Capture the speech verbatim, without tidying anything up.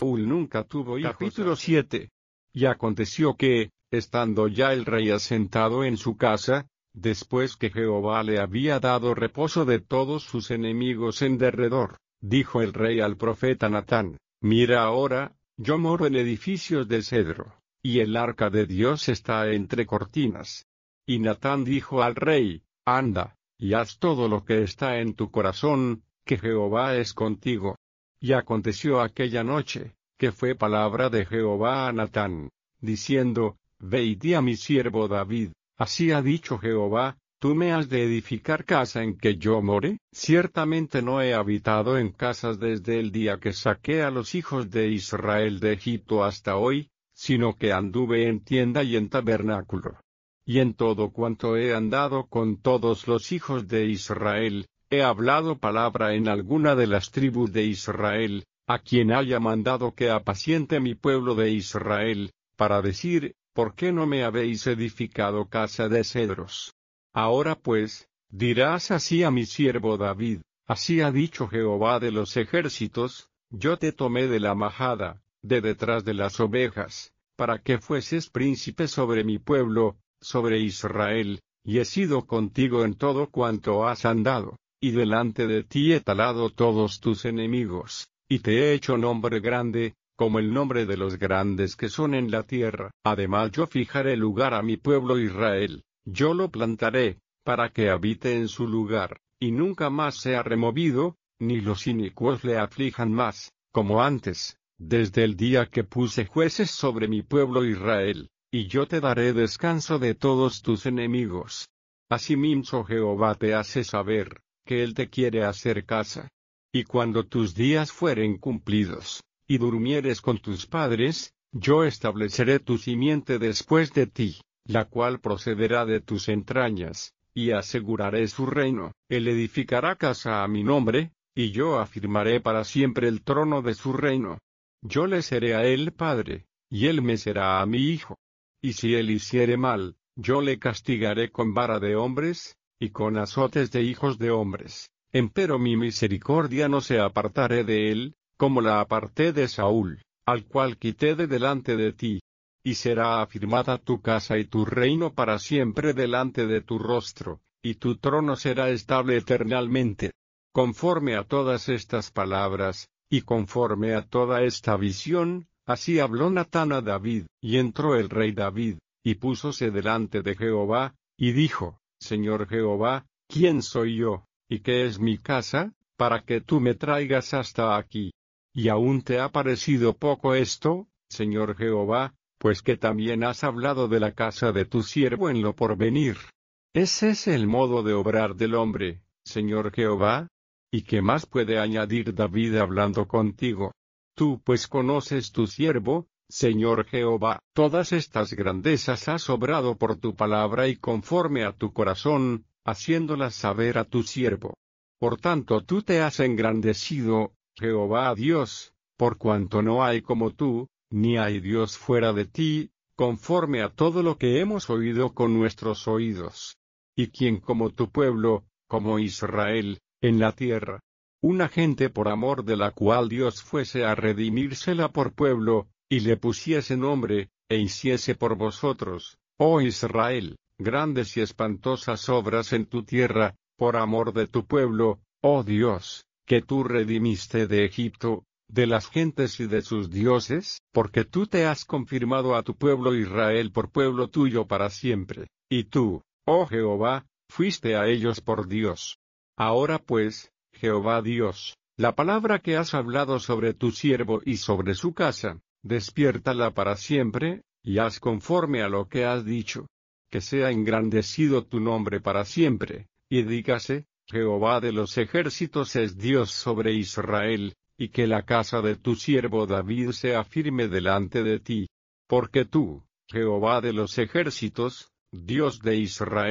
Saúl nunca tuvo hijos. Capítulo siete. Y aconteció que, estando ya el rey asentado en su casa, después que Jehová le había dado reposo de todos sus enemigos en derredor, dijo el rey al profeta Natán: Mira ahora, yo moro en edificios de cedro, y el arca de Dios está entre cortinas. Y Natán dijo al rey: Anda, y haz todo lo que está en tu corazón, que Jehová es contigo. Y aconteció aquella noche, que fue palabra de Jehová a Natán, diciendo: Ve y di a mi siervo David, así ha dicho Jehová, ¿tú me has de edificar casa en que yo more? Ciertamente no he habitado en casas desde el día que saqué a los hijos de Israel de Egipto hasta hoy, sino que anduve en tienda y en tabernáculo. Y en todo cuanto he andado con todos los hijos de Israel, he hablado palabra en alguna de las tribus de Israel, a quien haya mandado que apaciente mi pueblo de Israel, para decir: ¿por qué no me habéis edificado casa de cedros? Ahora pues, dirás así a mi siervo David: así ha dicho Jehová de los ejércitos, yo te tomé de la majada, de detrás de las ovejas, para que fueses príncipe sobre mi pueblo, sobre Israel, y he sido contigo en todo cuanto has andado, y delante de ti he talado todos tus enemigos, y te he hecho nombre grande, como el nombre de los grandes que son en la tierra. Además yo fijaré lugar a mi pueblo Israel, yo lo plantaré, para que habite en su lugar, y nunca más sea removido, ni los inicuos le aflijan más, como antes, desde el día que puse jueces sobre mi pueblo Israel, y yo te daré descanso de todos tus enemigos. Asimismo Jehová te hace saber, que él te quiere hacer casa. Y cuando tus días fueren cumplidos, y durmieres con tus padres, yo estableceré tu simiente después de ti, la cual procederá de tus entrañas, y aseguraré su reino. Él edificará casa a mi nombre, y yo afirmaré para siempre el trono de su reino. Yo le seré a él padre, y él me será a mi hijo. Y si él hiciere mal, yo le castigaré con vara de hombres, y con azotes de hijos de hombres. Empero mi misericordia no se apartaré de él, como la aparté de Saúl, al cual quité de delante de ti. Y será afirmada tu casa y tu reino para siempre delante de tu rostro, y tu trono será estable eternalmente. Conforme a todas estas palabras, y conforme a toda esta visión, así habló Natán a David. Y entró el rey David, y púsose delante de Jehová, y dijo: Señor Jehová, ¿quién soy yo, y qué es mi casa, para que tú me traigas hasta aquí? ¿Y aún te ha parecido poco esto, Señor Jehová, pues que también has hablado de la casa de tu siervo en lo porvenir? ¿Es ese el modo de obrar del hombre, Señor Jehová? ¿Y qué más puede añadir David hablando contigo? Tú pues conoces tu siervo, Señor Jehová, todas estas grandezas has obrado por tu palabra y conforme a tu corazón, haciéndolas saber a tu siervo. Por tanto tú te has engrandecido, Jehová Dios, por cuanto no hay como tú, ni hay Dios fuera de ti, conforme a todo lo que hemos oído con nuestros oídos. Y quien como tu pueblo, como Israel, en la tierra. Una gente por amor de la cual Dios fuese a redimírsela por pueblo, y le pusiese nombre, e hiciese por vosotros, oh Israel, grandes y espantosas obras en tu tierra, por amor de tu pueblo, oh Dios, que tú redimiste de Egipto, de las gentes y de sus dioses, porque tú te has confirmado a tu pueblo Israel por pueblo tuyo para siempre, y tú, oh Jehová, fuiste a ellos por Dios. Ahora pues, Jehová Dios, la palabra que has hablado sobre tu siervo y sobre su casa, despiértala para siempre, y haz conforme a lo que has dicho. Que sea engrandecido tu nombre para siempre, y dígase: Jehová de los ejércitos es Dios sobre Israel, y que la casa de tu siervo David sea firme delante de ti. Porque tú, Jehová de los ejércitos, Dios de Israel,